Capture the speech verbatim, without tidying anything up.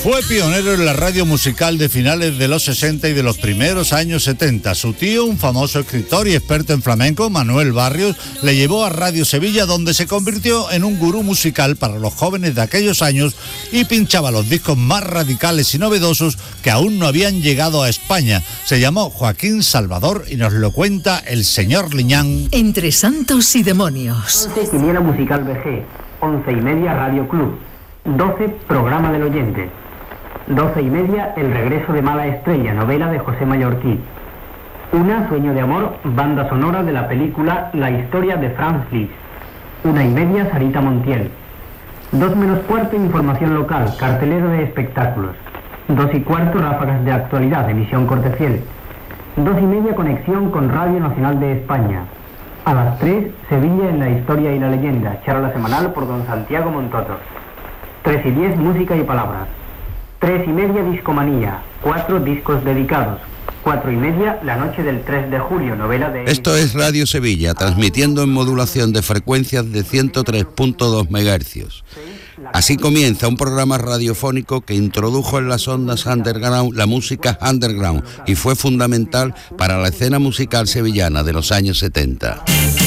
Fue pionero en la radio musical de finales de los sesenta y de los primeros años setenta. Su tío, un famoso escritor y experto en flamenco, Manuel Barrios, le llevó a Radio Sevilla, donde se convirtió en un gurú musical para los jóvenes de aquellos años y pinchaba los discos más radicales y novedosos que aún no habían llegado a España. Se llamó Joaquín Salvador y nos lo cuenta el señor Liñán. Entre santos y demonios. once Quiniela Musical B G, once y media Radio Club, doce Programa del Oyente, doce y media El regreso de Mala Estrella, novela de José Mallorquí. Una, Sueño de amor, banda sonora de la película La historia de Franz Liszt. Una y media, Sarita Montiel. Dos menos cuarto, información local, cartelero de espectáculos. Dos y cuarto, ráfagas de actualidad, emisión Cortefiel. Dos y media, conexión con Radio Nacional de España. A las tres, Sevilla en la historia y la leyenda, charla semanal por don Santiago Montoto. Tres y diez, música y palabras. Tres y media, discomanía. Cuatro, discos dedicados. Cuatro y media, la noche del tres de julio, novela de... Esto es Radio Sevilla, transmitiendo en modulación de frecuencias de ciento tres punto dos megahercios. Así comienza un programa radiofónico que introdujo en las ondas underground la música underground y fue fundamental para la escena musical sevillana de los años setenta.